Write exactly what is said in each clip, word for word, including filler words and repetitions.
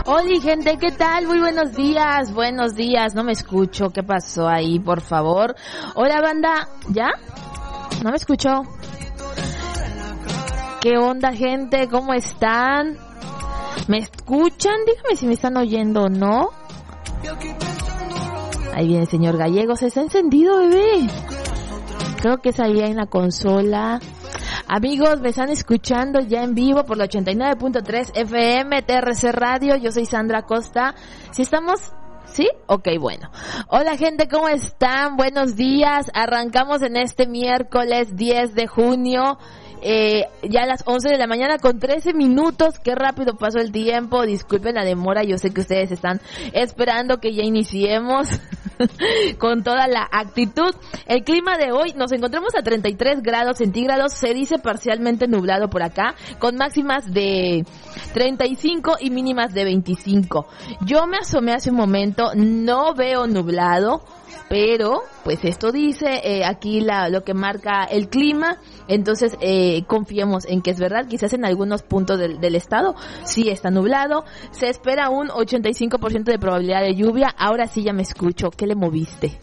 Hola gente, ¿qué tal? Muy buenos días, buenos días. No me escucho, ¿qué pasó ahí, por favor? Hola banda, ¿ya? ¿No me escucho? ¿Qué onda gente? ¿Cómo están? ¿Me escuchan? Dígame si me están oyendo o no. Ahí viene el señor Gallego, se está encendido, bebé. Creo que es ahí en la consola. Amigos, me están escuchando ya en vivo por la ochenta y nueve punto tres F M T R C Radio. Yo soy Sandra Costa. ¿Sí estamos? ¿Sí? Ok, bueno. Hola gente, ¿cómo están? Buenos días. Arrancamos en este miércoles diez de junio. Eh, ya a las once de la mañana con trece minutos. Qué rápido pasó el tiempo. Disculpen la demora, yo sé que ustedes están esperando que ya iniciemos con toda la actitud. El clima de hoy, nos encontramos a treinta y tres grados centígrados. Se dice parcialmente nublado por acá, con máximas de treinta y cinco y mínimas de veinticinco. Yo me asomé hace un momento, no veo nublado, pero pues esto dice eh, aquí la, lo que marca el clima. Entonces eh, confiemos en que es verdad. Quizás en algunos puntos del, del estado sí está nublado. Se espera un ochenta y cinco por ciento de probabilidad de lluvia. Ahora sí ya me escucho. ¿Qué le moviste?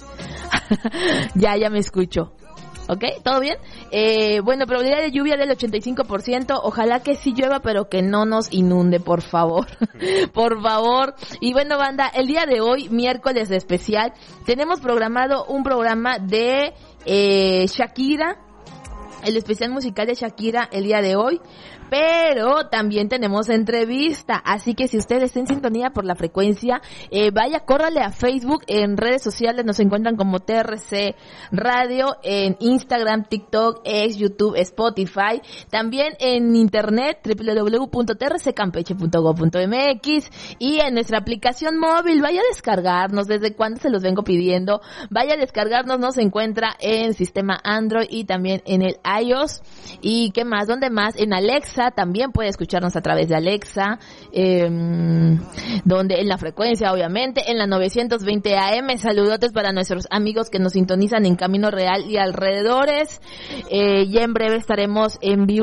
ya, ya me escucho. ¿Ok? ¿Todo bien? Eh, bueno, probabilidad de lluvia del ochenta y cinco por ciento. Ojalá que sí llueva, pero que no nos inunde, por favor. por favor. Y bueno, banda, el día de hoy, miércoles de especial, tenemos programado un programa de eh, Shakira, el especial musical de Shakira el día de hoy. Pero también tenemos entrevista, así que si usted está en sintonía por la frecuencia, eh, vaya, córrale a Facebook, en redes sociales nos encuentran como T R C Radio, en Instagram, TikTok, X, YouTube, Spotify, también en internet, doble u doble u doble u punto t r c campeche punto gob punto m x, y en nuestra aplicación móvil. Vaya a descargarnos, desde cuándo se los vengo pidiendo, vaya a descargarnos, nos encuentra en sistema Android y también en el iOS. ¿Y qué más? ¿Dónde más? En Alexa. También puede escucharnos a través de Alexa, eh, donde en la frecuencia, obviamente, en la novecientos veinte A M. Saludotes para nuestros amigos que nos sintonizan en Camino Real y alrededores. Eh, ya en breve estaremos en vivo